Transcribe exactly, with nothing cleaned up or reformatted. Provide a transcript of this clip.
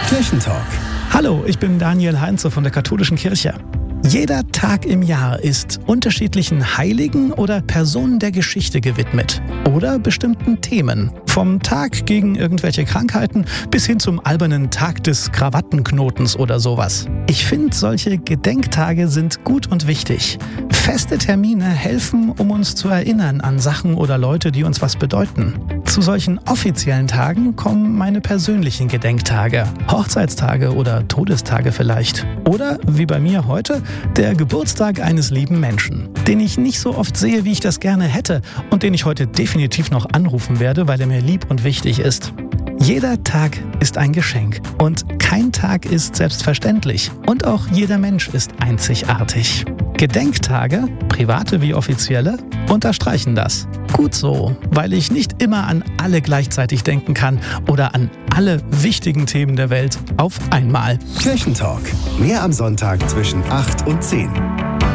Kirchentalk. Hallo, ich bin Daniel Heinze von der Katholischen Kirche. Jeder Tag im Jahr ist unterschiedlichen Heiligen oder Personen der Geschichte gewidmet oder bestimmten Themen. Vom Tag gegen irgendwelche Krankheiten bis hin zum albernen Tag des Krawattenknotens oder sowas. Ich finde, solche Gedenktage sind gut und wichtig. Feste Termine helfen, um uns zu erinnern an Sachen oder Leute, die uns was bedeuten. Zu solchen offiziellen Tagen kommen meine persönlichen Gedenktage, Hochzeitstage oder Todestage vielleicht. Oder, wie bei mir heute, der Geburtstag eines lieben Menschen, den ich nicht so oft sehe, wie ich das gerne hätte und den ich heute definitiv noch anrufen werde, weil er mir lieb und wichtig ist. Jeder Tag ist ein Geschenk und kein Tag ist selbstverständlich und auch jeder Mensch ist einzigartig. Gedenktage, private wie offizielle, unterstreichen das. Gut so, weil ich nicht immer an alle gleichzeitig denken kann oder an alle wichtigen Themen der Welt auf einmal. Kirchentalk. Mehr am Sonntag zwischen acht und zehn.